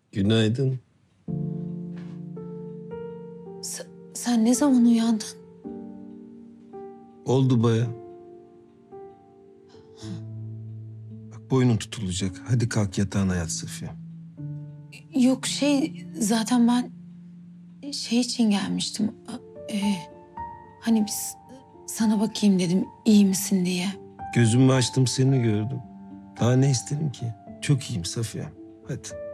Günaydın. Sen ne zaman uyandın? Oldu baya. Bak boynun tutulacak. Hadi kalk yatağına yat Safiye. Yok zaten ben şey için gelmiştim. Hani biz sana bakayım dedim iyi misin diye. Gözümü açtım seni gördüm. Daha ne isterim ki? Çok iyiyim Safiye. Hadi.